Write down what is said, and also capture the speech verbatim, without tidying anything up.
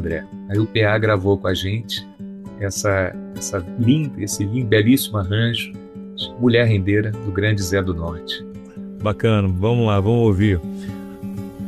André. Aí o P A gravou com a gente essa, essa linda, esse lindo, belíssimo arranjo de Mulher Rendeira, do grande Zé do Norte. Bacana, vamos lá, vamos ouvir.